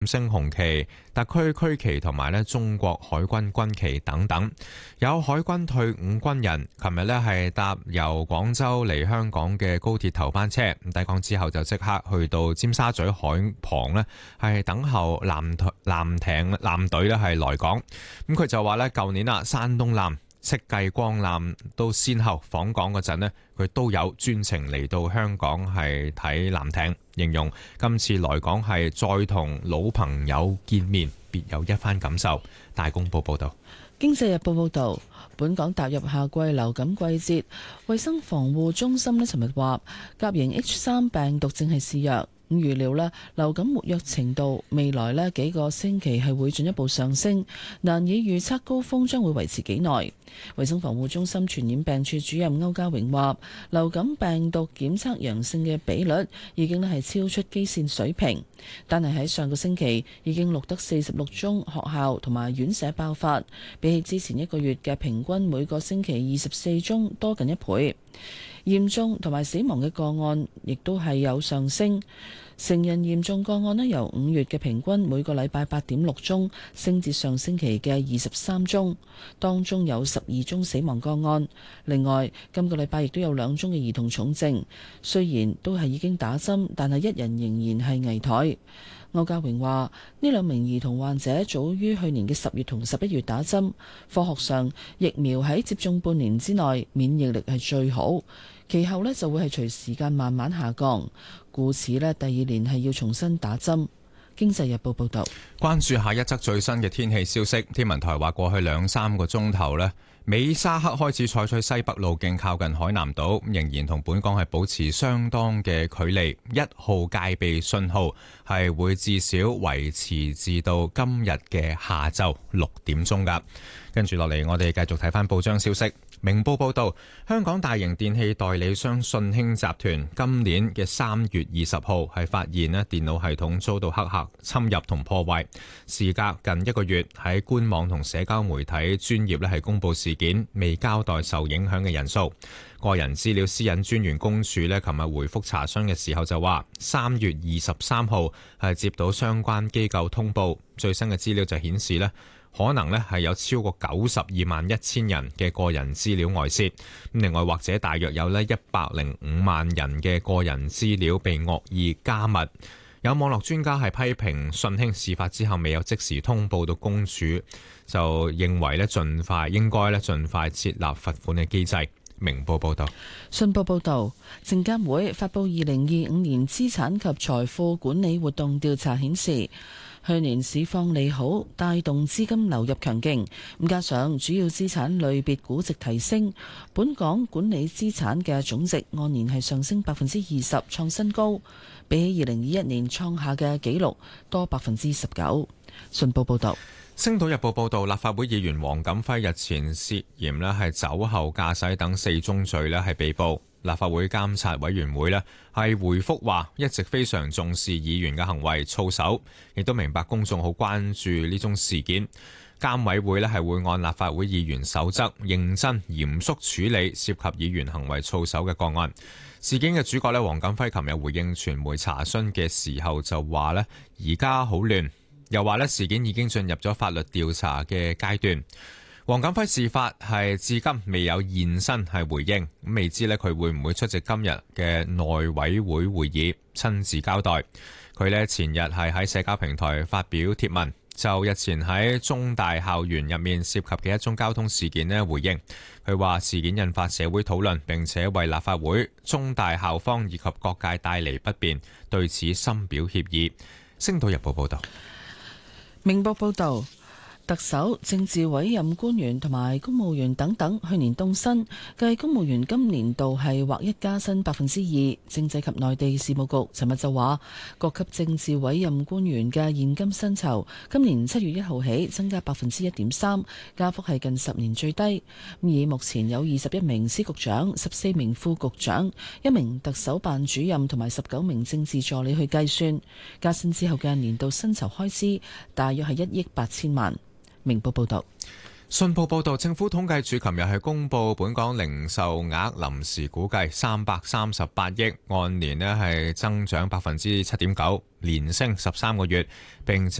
升紅旗、特區區旗同埋咧中國海軍軍旗等等。有海軍退伍軍人琴日咧係搭由廣州嚟香港嘅高鐵頭班車，抵港之後就即刻去到尖沙咀海旁咧係等候艦隊咧係來港。咁佢就話咧舊年山東艦、戚繼光艦都先後訪港嗰陣呢，佢都有專程嚟到香港係睇艦艇，形容今次來港係再同老朋友見面，別有一番感受。大公報報道。 經濟日報報導，本港踏入夏季流感季節，衛生防護中心咧尋日話，甲型 H3 病毒正係肆虐。咁預料咧，流感活躍程度未來咧幾個星期係會進一步上升，難以預測高峰將會維持幾耐。衛生防護中心傳染病處主任歐家榮話，流感病毒檢測陽性嘅比率已經係超出基線水平，但係喺上個星期已經錄得46宗學校同埋院舍爆發，比起之前一個月嘅平均每個星期24宗多近1倍。嚴重同埋死亡嘅個案亦都係有上升，成人嚴重個案咧由5月嘅平均每個禮拜8.6宗升至上星期嘅23宗，當中有12宗死亡個案。另外，今個禮拜亦都有2宗嘅兒童重症，雖然都係已經打針，但係1人仍然係危殆。歐家榮話：呢2名兒童患者早於去年嘅10月同11月打針，科學上疫苗喺接種半年之內免疫力係最好，其後呢就會係隨時間慢慢下降，故此呢第2年係要重新打針。經濟日報報道。 關注下一則最新嘅天氣消息，天文台話過去2-3個鐘頭呢，美沙克開始採取西北路徑靠近海南島，仍然同本港係保持相當嘅距離。1號戒備信號係會至少維持至到今日嘅下晝6點鐘㗎。跟住落嚟，我哋繼續睇返報章消息。明報報道，香港大型電器代理商信興集團今年嘅3月20號係發現咧電腦系統遭到黑客侵入同破壞，時隔近1個月喺官網同社交媒體專頁咧係公佈事件，未交代受影響嘅人數。個人資料私隱專員公署咧，琴日回覆查詢嘅時候就話，3月23號係接到相關機構通報，最新嘅資料就顯示咧，可能咧係有超過921000人嘅個人資料外泄，另外或者大約有咧105萬人嘅個人資料被惡意加密。有網絡專家係批評信興事發之後未有即時通報到公署，就認為咧應該盡快設立罰款嘅機制。明報報道。 信報報導，證監會發布2025年資產及財富管理活動調查顯示，去年市況利好，帶動資金流入強勁，咁加上主要資產類別估值提升，本港管理資產嘅總值按年係上升20%，創新高，比起2021年創下嘅紀錄多19%。信報報導。 星島日報報道，立法會議員黃錦輝日前涉嫌係酒後駕駛等4宗罪係被捕。立法會監察委員會係回覆話，一直非常重視議員嘅行為操守，亦都明白公眾好關注呢宗事件。監委會係會按立法會議員守則，認真嚴肅處理涉及議員行為操守嘅個案。事件嘅主角黃錦輝琴日回應傳媒查詢嘅時候就話而家好亂。又話事件已經進入咗法律調查嘅階段。黃錦輝事發係至今未有現身係回應，未知佢會唔會出席今日嘅內委會會議親自交代。佢前日係喺社交平台發表貼文，就日前喺中大校園入面涉及嘅一宗交通事件回應。佢話事件引發社會討論，並且為立法會、中大校方以及各界帶嚟不便，對此深表歉意。星島日報報道。 明報報導，特首、政治委任官員同埋公務員等等去年凍薪，計公務員今年度係劃一加薪2%。政制及內地事務局尋日就話，各級政治委任官員嘅現金薪酬今年7月1號起增加1.3%，加幅係近10年最低。以目前有21名司局長、14名副局長、1名特首辦主任同埋19名政治助理去計算，加薪之後嘅年度薪酬開支大約係1億8千萬。明報報道。 信報報導，政府統計處琴日係公布本港零售額臨時估計338億，按年呢係增長7.9%，連升13個月，並且